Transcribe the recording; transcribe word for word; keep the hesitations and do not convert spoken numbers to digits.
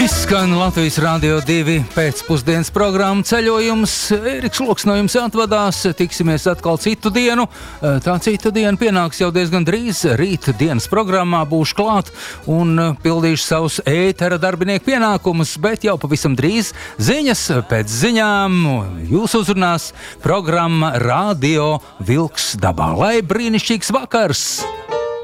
Izskan Latvijas Rādio divi pēcpusdienas programma Ceļojums. Ēriks Loks no jums atvadās. Tiksimies atkal citu dienu. Tā cita diena pienāks jau diezgan drīz. Rīt dienas programmā būšu klāt un pildīšu savus ētera darbinieku pienākumus, bet jau pavisam drīz ziņas pēc ziņām. Jūs uzrunās programma Radio Vilks dabā. Lai brīnišķīgs vakars!